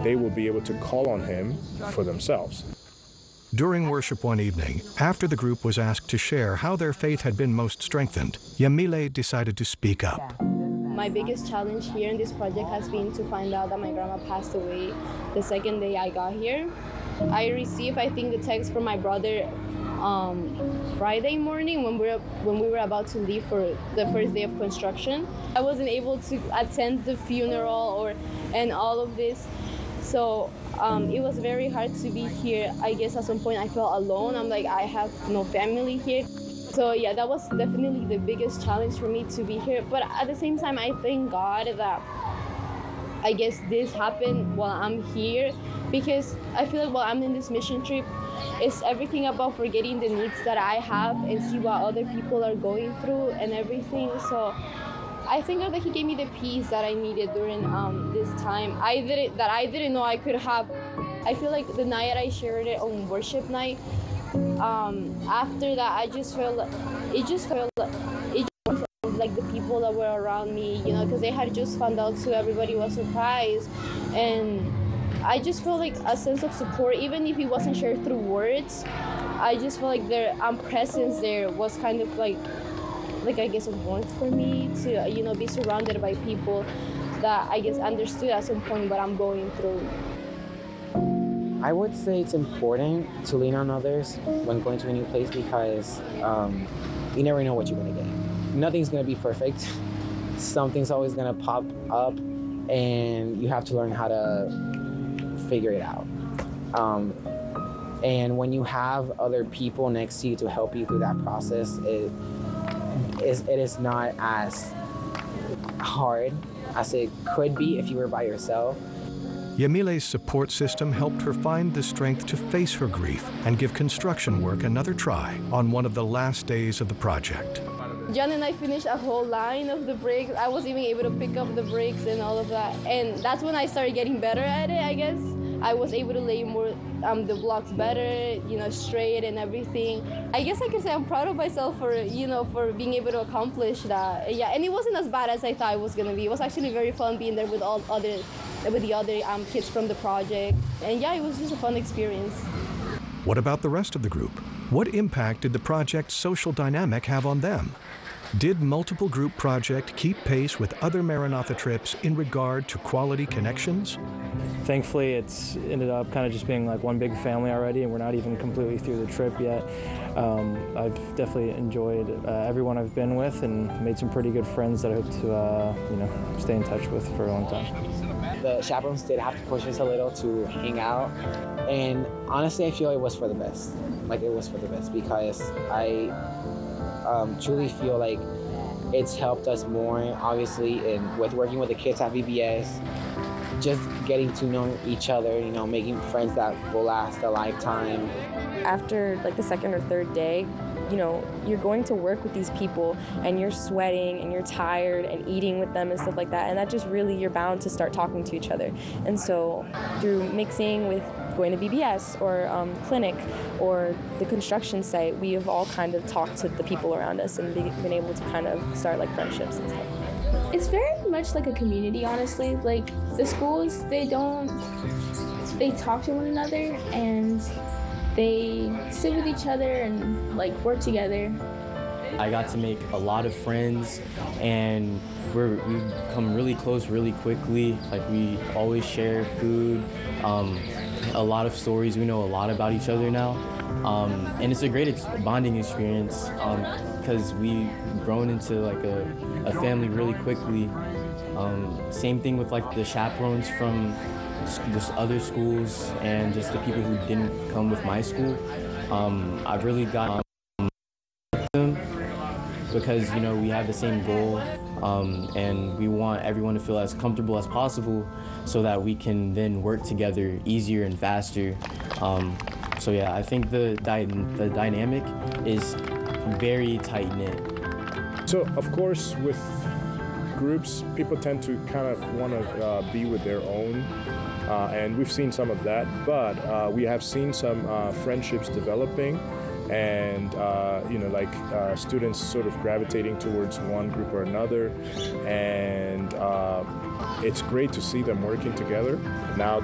they will be able to call on him for themselves. During worship one evening, after the group was asked to share how their faith had been most strengthened, Yamile decided to speak up. My biggest challenge here in this project has been to find out that my grandma passed away the second day I got here. I received, I think, the text from my brother Friday morning when we were about to leave for the first day of construction. I wasn't able to attend the funeral and all of this, so it was very hard to be here. I guess at some point I felt alone. I'm like, I have no family here. So yeah, that was definitely the biggest challenge for me to be here. But at the same time, I thank God that I guess this happened while I'm here, because I feel like while I'm in this mission trip, it's everything about forgetting the needs that I have and see what other people are going through and everything. So I think that He gave me the peace that I needed during this time. I didn't know I could have. I feel like the night I shared it on worship night, after that it just felt like the people that were around me, because they had just found out too. Everybody was surprised, and I just felt like a sense of support, even if it wasn't shared through words. I just felt like their presence there was kind of like I guess a warmth for me to be surrounded by people that I guess understood at some point what I'm going through. I would say it's important to lean on others when going to a new place, because you never know what you're going to get. Nothing's going to be perfect. Something's always going to pop up, and you have to learn how to figure it out. And when you have other people next to you to help you through that process, it is not as hard as it could be if you were by yourself. Yamile's support system helped her find the strength to face her grief and give construction work another try on one of the last days of the project. John and I finished a whole line of the bricks. I was even able to pick up the bricks and all of that. And that's when I started getting better at it, I guess. I was able to lay more the blocks better, straight and everything. I guess I could say I'm proud of myself for being able to accomplish that. Yeah, and it wasn't as bad as I thought it was gonna be. It was actually very fun being there with the other kids from the project. And yeah, it was just a fun experience. What about the rest of the group? What impact did the project's social dynamic have on them? Did multiple group project keep pace with other Maranatha trips in regard to quality connections? Thankfully, it's ended up kind of just being like one big family already, and we're not even completely through the trip yet. I've definitely enjoyed everyone I've been with and made some pretty good friends that I hope to stay in touch with for a long time. The chaperones did have to push us a little to hang out, and honestly, I feel it was for the best. It was for the best, because I truly feel like it's helped us more, obviously, with working with the kids at VBS, just getting to know each other, making friends that will last a lifetime. After the second or third day, you're going to work with these people and you're sweating and you're tired and eating with them and stuff like that, and that just really, you're bound to start talking to each other. And so through mixing with going to VBS or clinic or the construction site, we have all kind of talked to the people around us and been able to kind of start friendships and stuff. It's very much like a community, honestly. The schools, they talk to one another and they sit with each other and work together. I got to make a lot of friends, and we've become really close really quickly. We always share food, a lot of stories. We know a lot about each other now, and it's a great bonding experience because we've grown into a family really quickly. Same thing with the chaperones from just other schools and just the people who didn't come with my school. I've really got them because we have the same goal, and we want everyone to feel as comfortable as possible so that we can then work together easier and faster. So yeah, I think the dynamic is very tight-knit. So of course, with groups, people tend to kind of want to be with their own, and we've seen some of that, but we have seen some friendships developing, and students sort of gravitating towards one group or another, and it's great to see them working together. Now